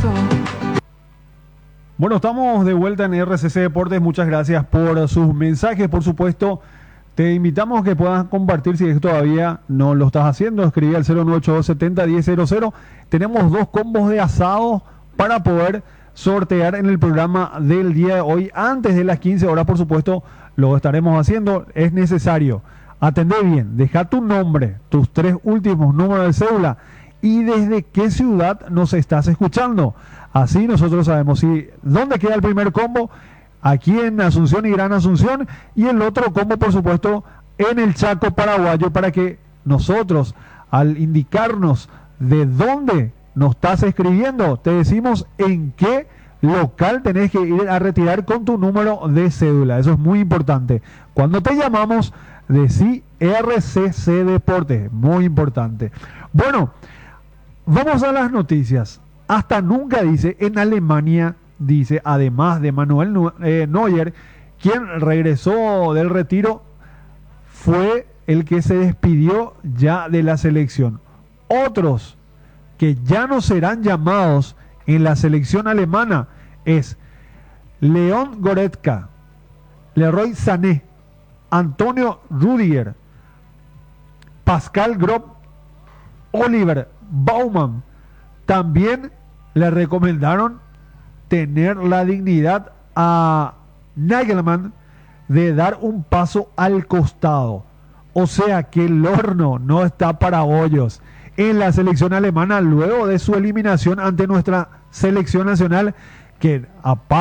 Bueno, estamos de vuelta en RCC Deportes. Muchas gracias por sus mensajes. Por supuesto, te invitamos a que puedas compartir si todavía no lo estás haciendo. Escribí al 098-270-1000. Tenemos 2 combos de asado para poder sortear en el programa del día de hoy. Antes de las 15 horas, por supuesto, lo estaremos haciendo. Es necesario atender bien. Deja tu nombre, tus 3 últimos números de cédula y desde qué ciudad nos estás escuchando. Así nosotros sabemos dónde queda el primer combo, aquí en Asunción y Gran Asunción, y el otro combo, por supuesto, en el Chaco paraguayo, para que nosotros, al indicarnos de dónde nos estás escribiendo, te decimos en qué local tenés que ir a retirar con tu número de cédula. Eso es muy importante. Cuando te llamamos, decí RCC Deportes, muy importante. Bueno, vamos a las noticias. Hasta nunca, dice, en Alemania, dice, además de Manuel Neuer, quien regresó del retiro, fue el que se despidió ya de la selección. Otros que ya no serán llamados en la selección alemana es Leon Goretzka, Leroy Sané, Antonio Rudiger, Pascal Gross, Oliver Baumann. También le recomendaron tener la dignidad a Nagelsmann de dar un paso al costado. O sea que el horno no está para bollos en la selección alemana luego de su eliminación ante nuestra selección nacional, que aparte